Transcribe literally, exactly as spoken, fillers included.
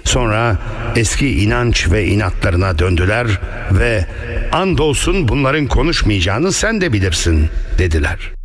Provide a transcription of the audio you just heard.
Sonra eski inanç ve inatlarına döndüler ve andolsun bunların konuşmayacağını sen de bilirsin dediler.